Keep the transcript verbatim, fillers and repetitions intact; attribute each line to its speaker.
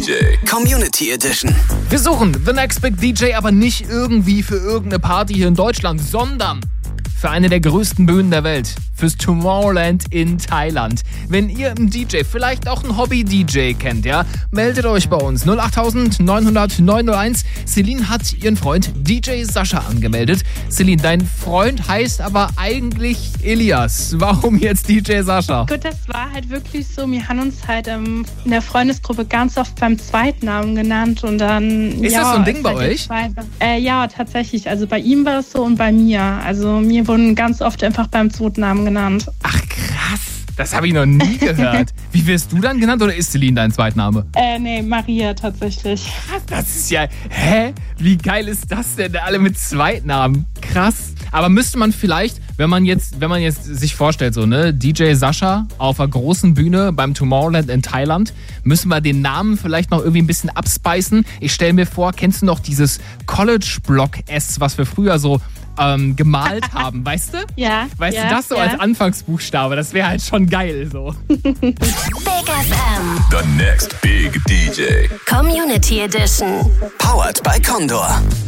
Speaker 1: J. Community Edition.
Speaker 2: Wir suchen The Next Big D J, aber nicht irgendwie für irgendeine Party hier in Deutschland, sondern für eine der größten Bühnen der Welt. Fürs Tomorrowland in Thailand. Wenn ihr einen D J, vielleicht auch einen Hobby-D J kennt, ja, meldet euch bei uns. null acht neun null null neun null eins. Celine hat ihren Freund D J Sascha angemeldet. Celine, dein Freund heißt aber eigentlich Elias. Warum jetzt D J Sascha?
Speaker 3: Gut, das war halt wirklich so. Wir haben uns halt ähm, in der Freundesgruppe ganz oft beim Zweitnamen genannt und dann...
Speaker 2: Ist
Speaker 3: ja,
Speaker 2: das so ein Ding bei
Speaker 3: halt
Speaker 2: euch?
Speaker 3: Äh, ja, tatsächlich. Also bei ihm war es so und bei mir. Also mir wurden ganz oft einfach beim Zweitnamen genannt.
Speaker 2: Ach krass, das habe ich noch nie gehört. Wie wirst du dann genannt oder ist Celine dein Zweitname?
Speaker 3: Äh, nee, Maria tatsächlich.
Speaker 2: Das ist ja, hä? Wie geil ist das denn? Alle mit Zweitnamen. Krass. Aber müsste man vielleicht, wenn man jetzt, wenn man jetzt sich vorstellt, so, ne, D J Sascha auf einer großen Bühne beim Tomorrowland in Thailand, müssen wir den Namen vielleicht noch irgendwie ein bisschen abspeisen. Ich stelle mir vor, kennst du noch dieses College-Block-S, was wir früher so ähm, gemalt haben, weißt du?
Speaker 3: Ja.
Speaker 2: Weißt
Speaker 3: ja,
Speaker 2: du, das so
Speaker 3: ja.
Speaker 2: als Anfangsbuchstabe, das wäre halt schon geil, so.
Speaker 4: Big F M.
Speaker 1: The Next Big D J.
Speaker 4: Community Edition.
Speaker 1: Powered by Condor.